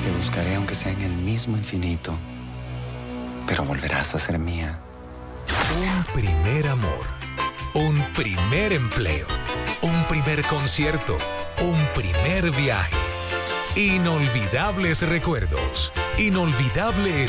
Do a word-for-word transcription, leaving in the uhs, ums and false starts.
Te buscaré aunque sea en el mismo infinito, pero volverás a ser mía. Un primer amor, un primer empleo, un primer concierto, un primer viaje. Inolvidables recuerdos, inolvidables